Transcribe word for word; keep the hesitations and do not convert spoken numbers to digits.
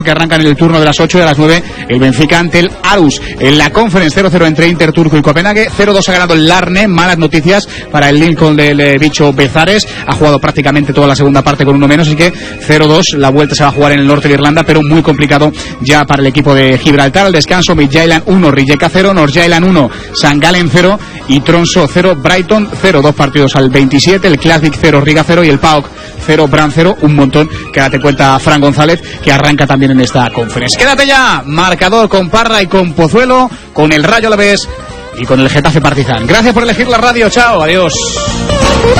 que arrancan en el turno de las ocho y a las nueve el Benfica ante el Aarhus. En la Conference cero cero entre Inter Turku y Copenhague, cero dos ha ganado el Larne. Malas noticias para el Lincoln del eh, bicho Bezares, ha jugado prácticamente toda la segunda parte con uno menos, así que cero dos, la vuelta se va a jugar en el norte de Irlanda, pero muy complicado ya para el equipo de Gibraltar. Al descanso, Midtjylland uno, Rijeka cero, Nordsjælland uno, St Gallen cero y Tromsø cero, Brighton cero, dos partidos al veintisiete, el Classic cero, Riga cero y el P A O K cero, Brann cero, un montón que date cuenta Fran González, que arranca también en esta conferencia. Quédate ya, marcador con Parra y con Pozuelo, con el Rayo Alavés y con el Getafe Partizan. Gracias por elegir la radio, chao, adiós.